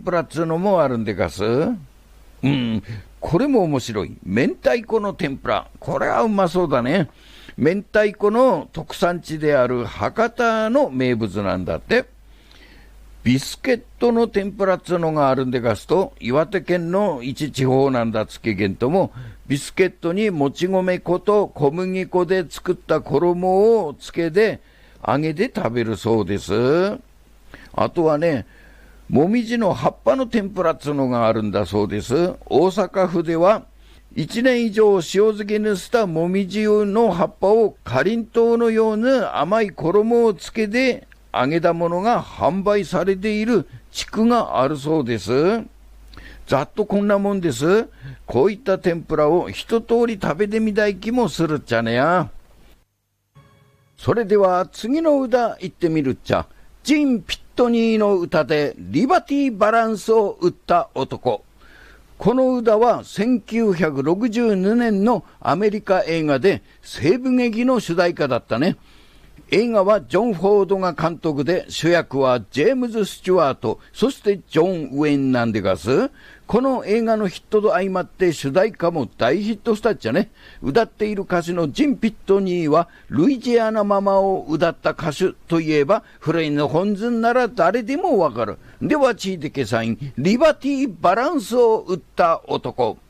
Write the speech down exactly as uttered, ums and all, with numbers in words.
ぷらっつうのもあるんでがす。うん、これも面白い。明太子の天ぷら。これはうまそうだね。明太子の特産地である博多の名物なんだって。ビスケットの天ぷらっつうのがあるんでがすと、岩手県の一地方なんだつけげんとも、ビスケットにもち米粉と小麦粉で作った衣をつけて揚げて食べるそうです。あとはね、もみじの葉っぱの天ぷらっつうのがあるんだそうです。大阪府ではいちねん以上塩漬けにしたもみじの葉っぱをかりんとうのような甘い衣をつけて揚げたものが販売されている地区があるそうです。ざっとこんなもんです。こういった天ぷらを一通り食べてみたい気もするっちゃねや。それでは次の歌行ってみるっちゃ。ジン・ピットニーの歌でリバティバランスを打った男。この歌はせんきゅうひゃくろくじゅうにねんのアメリカ映画で西部劇の主題歌だったね。映画はジョン・フォードが監督で、主役はジェームズ・スチュワート、そしてジョン・ウェインなんでがす。この映画のヒットと相まって主題歌も大ヒットしたっちゃね。歌っている歌手のジン・ピットニーはルイジアナママを歌った歌手といえば、フレイの本尊なら誰でもわかる。ではチーテケサイン、リバティバランスを打った男。